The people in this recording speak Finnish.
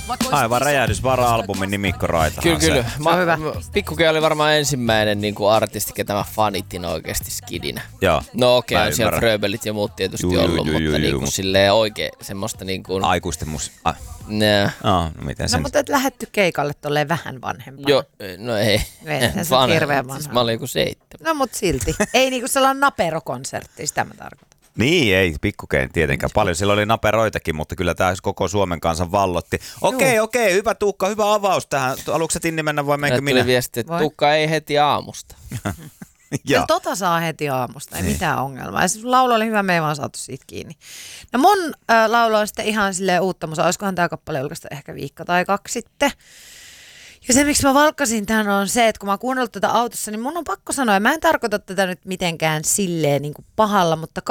Aivan räjähdysvara-albumin nimikkoraitahan Kyllä. Se on hyvä. Pikkuke oli varmaan ensimmäinen niin kuin artisti, ketä mä fanitin oikeasti skidinä. Joo. No okei, Mä on siellä ymmärrän. Fröbelit ja muut tietysti Juu, ollut, juu, mutta juu, niin juu, kuin silleen oikein semmoista niin kuin... Aikuisten Nää. No, miten No sen... mutta et lähetty keikalle tolleen vähän vanhempana. Joo, no ei. Eihän se ole hirveän vanha. Siis mä olin joku 7. No mut silti. Ei niinku sellainen naperokonsertti, sitä mä tarkoitan. Niin, ei pikkukeen tietenkään. Paljon siellä oli naperoitakin, mutta kyllä tämä koko Suomen kansan vallotti. Okei, hyvä Tuukka, hyvä avaus tähän. Haluatko sä Tinni mennä vai menkö minä? Tuli viesti, että Tuukka ei heti aamusta. Ja tota saa heti aamusta, ei mitään ongelmaa. Ja se laulu oli hyvä, me ei vaan saatu siitä kiinni. No mun laulu on sitten ihan silleen uutta musaa. Olisikohan tää kappale julkaista ehkä viikko tai 2 sitten. Ja se, miksi mä valkkasin tämän on se, että kun mä oon kuunnellut tätä autossa, niin mun on pakko sanoa, ja mä en tarkoita tätä nyt mitenkään silleen niin kuin pahalla, mutta